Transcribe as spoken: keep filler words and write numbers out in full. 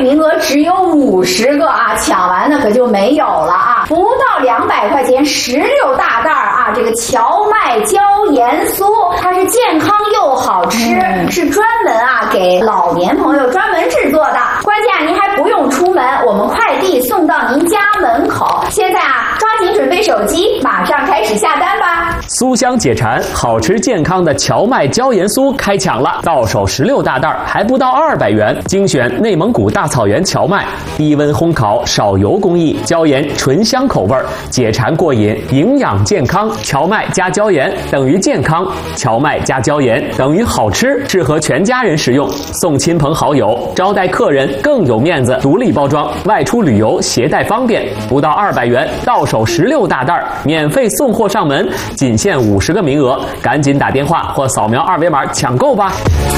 名额只有五十个啊，抢完的可就没有了啊！不到两百块钱，十六大袋啊！这个荞麦椒盐酥，它是健康又好吃，嗯、是专门啊给老年朋友专门制作的。关键啊，您还不用出门，我们快递送到您家门口。现在啊，抓紧准备手机，马上开始下单吧！ 酥香解馋，好吃健康的荞麦椒盐酥开抢了，到手十六大袋，还不到二百元。精选内蒙古大草原荞麦，低温烘烤，少油工艺，椒盐醇香口味，解馋过瘾，营养健康。荞麦加椒盐等于健康，荞麦加椒盐等于好吃，适合全家人食用，送亲朋好友，招待客人更有面子。独立包装，外出旅游携带方便，不到二百元，到手十六大袋，免费送货上门，仅限五十个名额，赶紧打电话或扫描二维码抢购吧。